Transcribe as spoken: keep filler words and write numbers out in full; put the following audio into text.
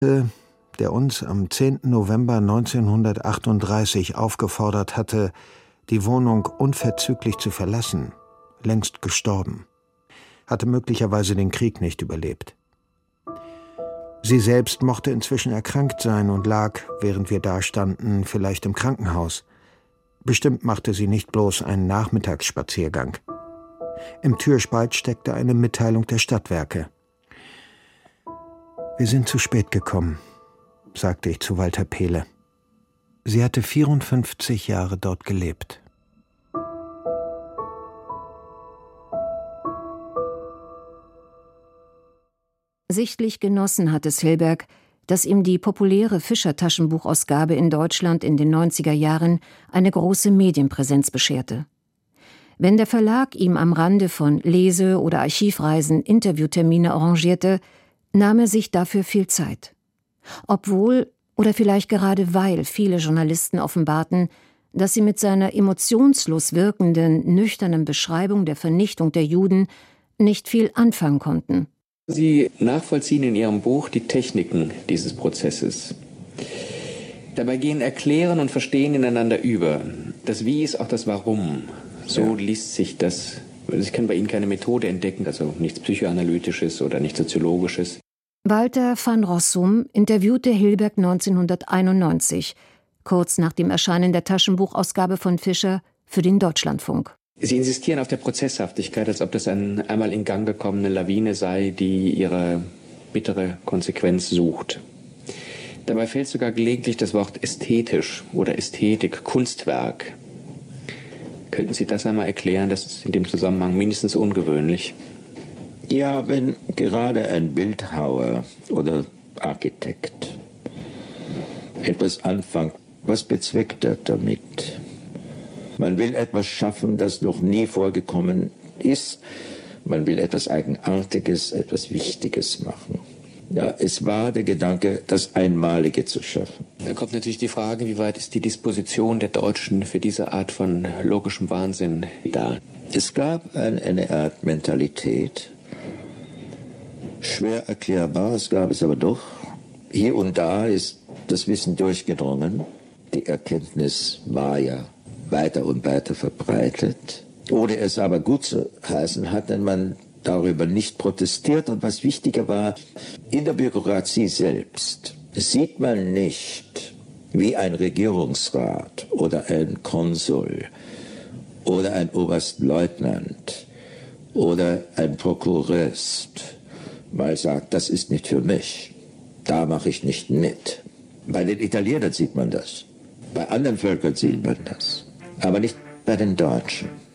der uns am zehnten November neunzehnhundertachtunddreißig aufgefordert hatte, die Wohnung unverzüglich zu verlassen, längst gestorben, hatte möglicherweise den Krieg nicht überlebt. Sie selbst mochte inzwischen erkrankt sein und lag, während wir dastanden, vielleicht im Krankenhaus. Bestimmt machte sie nicht bloß einen Nachmittagsspaziergang. Im Türspalt steckte eine Mitteilung der Stadtwerke. »Wir sind zu spät gekommen«, sagte ich zu Walter Pehle. Sie hatte vierundfünfzig Jahre dort gelebt. Sichtlich genossen hat es Hilberg, dass ihm die populäre Fischer-Taschenbuchausgabe in Deutschland in den neunziger Jahren eine große Medienpräsenz bescherte. Wenn der Verlag ihm am Rande von Lese- oder Archivreisen Interviewtermine arrangierte, nahm er sich dafür viel Zeit. Obwohl, oder vielleicht gerade weil viele Journalisten offenbarten, dass sie mit seiner emotionslos wirkenden, nüchternen Beschreibung der Vernichtung der Juden nicht viel anfangen konnten. Sie nachvollziehen in Ihrem Buch die Techniken dieses Prozesses. Dabei gehen Erklären und Verstehen ineinander über. Das Wie ist auch das Warum. So ja. liest sich das. Ich kann bei Ihnen keine Methode entdecken, also nichts Psychoanalytisches oder nichts Soziologisches. Walter van Rossum interviewte Hilberg neunzehnhunderteinundneunzig, kurz nach dem Erscheinen der Taschenbuchausgabe von Fischer, für den Deutschlandfunk. Sie insistieren auf der Prozesshaftigkeit, als ob das eine einmal in Gang gekommene Lawine sei, die ihre bittere Konsequenz sucht. Dabei fällt sogar gelegentlich das Wort ästhetisch oder Ästhetik, Kunstwerk. Könnten Sie das einmal erklären? Das ist in dem Zusammenhang mindestens ungewöhnlich. Ja, wenn gerade ein Bildhauer oder Architekt etwas anfängt, was bezweckt er damit? Man will etwas schaffen, das noch nie vorgekommen ist. Man will etwas Eigenartiges, etwas Wichtiges machen. Ja, es war der Gedanke, das Einmalige zu schaffen. Da kommt natürlich die Frage, wie weit ist die Disposition der Deutschen für diese Art von logischem Wahnsinn da? Es gab ein, eine Art Mentalität, schwer erklärbar, es gab es aber doch. Hier und da ist das Wissen durchgedrungen. Die Erkenntnis war ja weiter und weiter verbreitet. Ohne es aber gut zu heißen, hat man darüber nicht protestiert. Und was wichtiger war, in der Bürokratie selbst sieht man nicht, wie ein Regierungsrat oder ein Konsul oder ein Oberstleutnant oder ein Prokurist mal sagt, das ist nicht für mich, da mache ich nicht mit. Bei den Italienern sieht man das, bei anderen Völkern sieht man das, aber nicht bei den Deutschen.